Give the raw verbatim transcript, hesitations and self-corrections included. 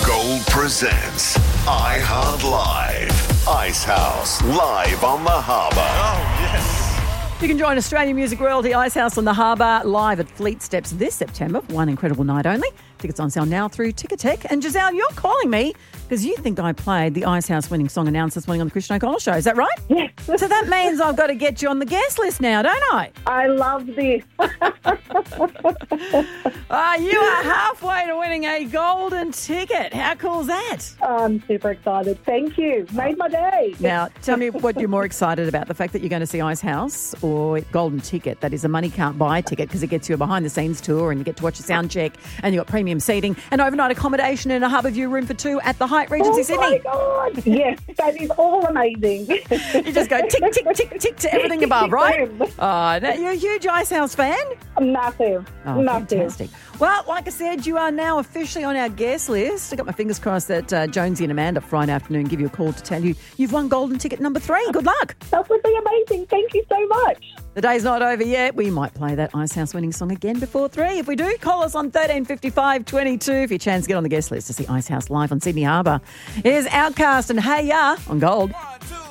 Gold presents iHeart Live. Ice House live on the harbour. Oh, yes. You can join Australian music royalty Ice House on the Harbour live at Fleet Steps this September for one incredible night only. Tickets on sale now through Ticketek. And Giselle, you're calling me because you think I played the Ice House winning song announced this morning on the Christian O'Connell show. Is that right? Yes. So that means I've got to get you on the guest list now, don't I? I love this. Ah, you are halfway to winning a golden ticket. How cool is that? I'm super excited. Thank you. Made my day. Now, tell me what you're more excited about, the fact that you're going to see Ice House or golden ticket. That is a money can't buy ticket because it gets you a behind-the-scenes tour and you get to watch a sound check and you've got premium seating and overnight accommodation in a Harbour View room for two at the Hyatt Regency Oh, Sydney. my God. Yes, that is all amazing. You just go tick, tick, tick, tick to everything above, right? Boom. Oh, now, you're a huge Ice House fan? Massive. Oh, Massive. fantastic. Well, like I said, you are now officially on our guest list. I got my fingers crossed that uh, Jonesy and Amanda Friday afternoon give you a call to tell you you've won golden ticket number three. Good luck. That would be amazing. Thank you so much. The day's not over yet. We might play that Ice House winning song again before three. If we do, call us on thirteen fifty-five twenty-two for your chance to get on the guest list to see Ice House live on Sydney Harbour. Here's Outcast and Hey Ya on Gold.